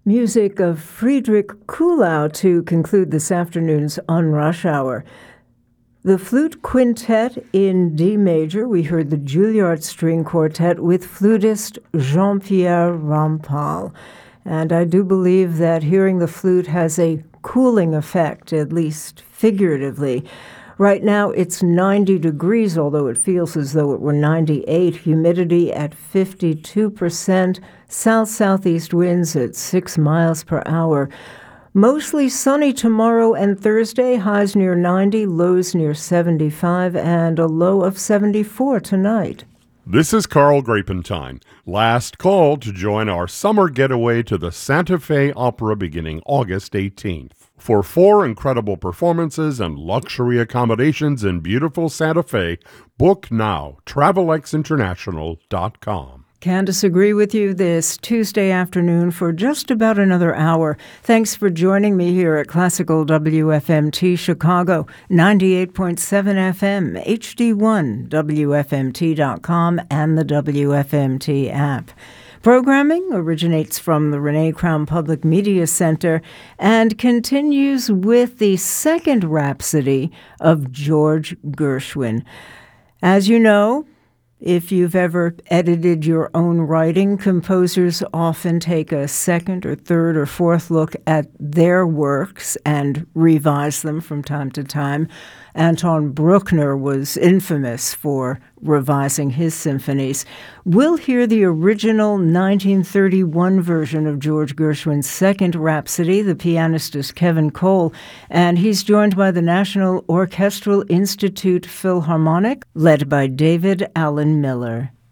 Music of Friedrich Kuhlau to conclude this afternoon's On Rush Hour. The flute quintet in D major, we heard the Juilliard String Quartet with flutist Jean-Pierre Rampal. And I do believe that hearing the flute has a cooling effect, at least figuratively. Right now it's 90 degrees, although it feels as though it were 98. Humidity at 52%. South-southeast winds at 6 miles per hour. Mostly sunny tomorrow and Thursday, highs near 90, lows near 75, and a low of 74 tonight. This is Carl Grapentine. Last call to join our summer getaway to the Santa Fe Opera beginning August 18th. For 4 incredible performances and luxury accommodations in beautiful Santa Fe, book now, TravelXInternational.com. Can't disagree with you this Tuesday afternoon for just about another hour. Thanks for joining me here at Classical WFMT Chicago, 98.7 FM, HD1, WFMT.com, and the WFMT app. Programming originates from the Renee Crown Public Media Center and continues with the second Rhapsody of George Gershwin. As you know, if you've ever edited your own writing, composers often take a second or third or fourth look at their works and revise them from time to time. Anton Bruckner was infamous for revising his symphonies. We'll hear the original 1931 version of George Gershwin's second Rhapsody. The pianist is Kevin Cole, and he's joined by the National Orchestral Institute Philharmonic, led by David Allen Miller.